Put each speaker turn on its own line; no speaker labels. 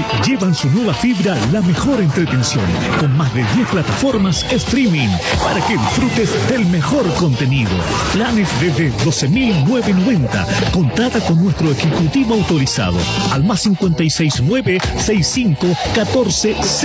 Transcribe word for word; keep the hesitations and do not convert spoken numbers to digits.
Hoy llevan su nueva fibra la mejor entretención, con más de diez plataformas streaming para que disfrutes del mejor contenido. Planes desde doce mil novecientos noventa. Contrata con nuestro ejecutivo autorizado al más cincuenta y seis nueve sesenta y cinco catorce